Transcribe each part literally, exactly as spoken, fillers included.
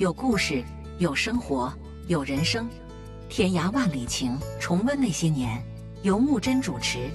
有故事，有生活，有人生，天涯万里情，重温那些年。由木真主持。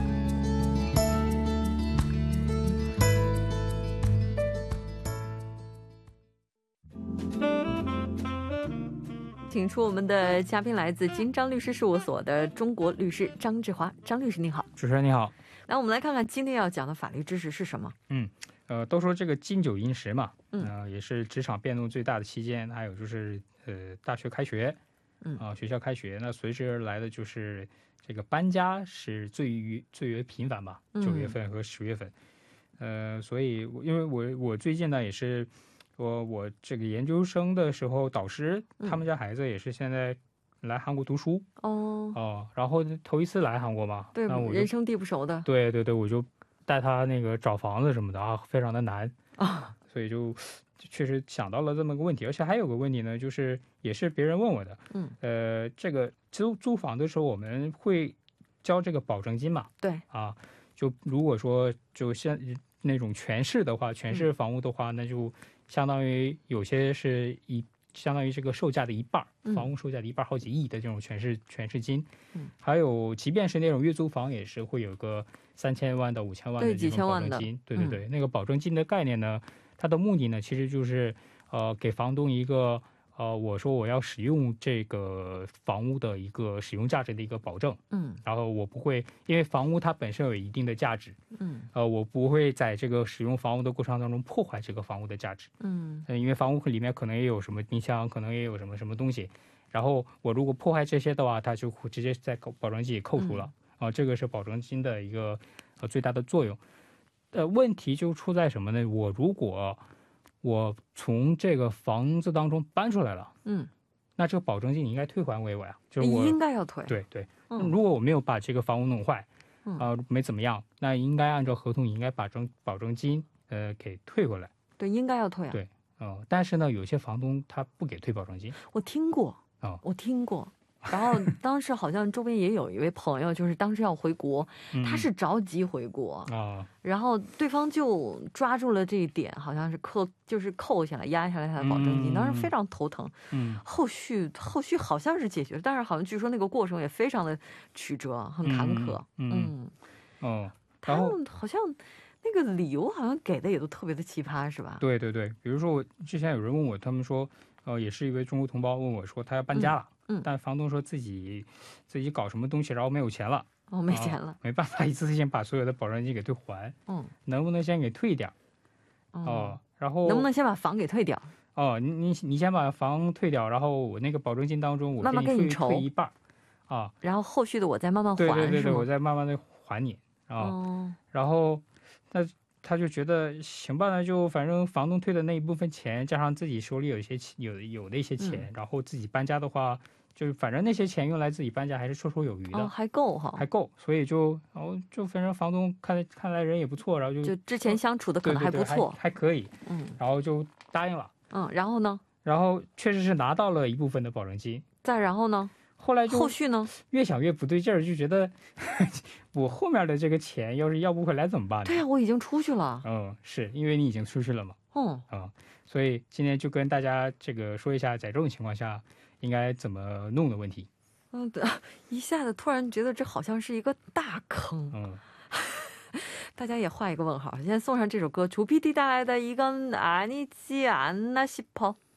请出我们的嘉宾，来自金章律师事务所的中国律师张志华。张律师你好。 主持人你好。 来，我们来看看今天要讲的法律知识是什么。 嗯，呃，都说这个金九银十嘛， 嗯、 呃，也是职场变动最大的期间。还有就是呃，大学开学， 嗯啊、呃，学校开学，那随之而来的就是这个搬家是最于最为频繁吧，九月份和十月份。嗯、呃，所以因为我我最近呢也是。我我这个研究生的时候，导师他们家孩子也是现在来韩国读书哦哦，然后头一次来韩国嘛， 对， 那我人生地不熟的， 对对对，我就带他那个找房子什么的啊，非常的难啊， 所以就确实想到了这么个问题，而且还有个问题呢，就是也是别人问我的， 嗯， 呃，这个租租房的时候我们会交这个保证金嘛？ 对啊，就如果说就像那种全市的话，全市房屋的话，嗯、那就。相当于有些是一相当于这个售价的一半，房屋售价的一半，好几亿的这种全市全市金。 嗯， 还有即便是那种月租房，也是会有个三千万到五千万的这种保证金。对对对，那个保证金的概念呢，它的目的呢，其实就是呃给房东一个呃我说我要使用这个房屋的一个使用价值的一个保证。 嗯， 然后我不会因为房屋它本身有一定的价值。 嗯， 呃，我不会在这个使用房屋的过程当中破坏这个房屋的价值。 嗯， 因为房屋里面可能也有什么冰箱，可能也有什么什么东西，然后我如果破坏这些的话，它就会直接在保证金扣除了。啊、嗯呃，这个是保证金的一个呃最大的作用。呃，问题就出在什么呢？我如果我从这个房子当中搬出来了， 嗯， 那这个保证金你应该退还给我呀，就是我应该要退。 对对、 嗯， 如果我没有把这个房屋弄坏。 啊、 呃，没怎么样，那应该按照合同，应该把证保证金呃给退回来。 对，应该要退啊。 对，嗯、呃，但是呢，有些房东他不给退保证金。 我听过啊、哦，我听过。然后当时好像周边也有一位朋友，就是当时要回国， 嗯、 他是着急回国啊、哦， 然后对方就抓住了这一点，好像是扣，就是扣下来、压下来他的保证金，嗯、当时非常头疼。 嗯， 后续后续好像是解决，但是好像据说那个过程也非常的曲折，很坎坷。 嗯，嗯哦， 他们好像那个理由好像给的也都特别的奇葩，是吧？ 对对对，比如说我之前有人问我，他们说，呃，也是一位中国同胞问我说，他要搬家了。 嗯嗯， 但房东说自己自己搞什么东西，然后没有钱了， 哦，没钱了， 啊、没办法一次性把所有的保证金给退还， 嗯， 能不能先给退点？哦、呃，然后能不能先把房给退掉？ 哦，你你你先把房退掉，然后我那个保证金当中我慢慢给你筹退一半，啊， 然后后续的我再慢慢还， 对对对对，我再慢慢的还你啊， 哦， 然后那他就觉得行吧，那就反正房东退的那一部分钱，加上自己手里有一些有有的一些钱、嗯，然后自己搬家的话。就是反正那些钱用来自己搬家还是绰绰有余的， 哦，还够哈， 还够，所以就哦就反正房东看看来人也不错，然后就就之前相处的可能还不错， 对对对 还, 还可以， 嗯， 然后就答应了， 嗯，然后呢？ 然后确实是拿到了一部分的保证金， 再然后呢？ 后来就后续呢？ 越想越不对劲儿，就觉得呵呵我后面的这个钱要是要不回来怎么办呢？ 对呀、啊，我已经出去了， 嗯，是因为你已经出去了嘛， 嗯啊、嗯，所以今天就跟大家这个说一下，在这种情况下应该怎么弄的问题。 嗯，对，一下子突然觉得这好像是一个大坑。 嗯， 大家也画一个问号。现在送上这首歌，楚 P D 带来的一个아니지 않나 싶어。